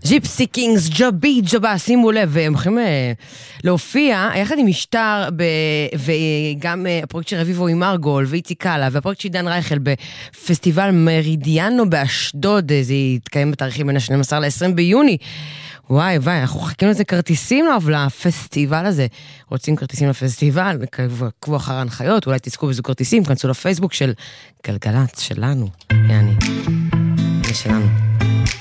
ג'יפסי קינגס, ג'בי, ג'בה, שימו לב, הם הולכים להופיע יחד עם משטר, וגם הפרויקט של רביבו עם מרגול, ואיצי קאלה, והפרויקט של דן רייכל בפסטיבל מרידיאנו באשדוד, זה יתקיים בתאריכים בין ה-12 ל-20 ביוני. וואי, אנחנו חכים לזה כרטיסים לפסטיבל הזה. רוצים כרטיסים לפסטיבל, קבו אחר ההנחיות, אולי תזכו בזו כרטיסים, כנסו לפייסבוק של גלגלת שלנו. יעני, זה שלנו.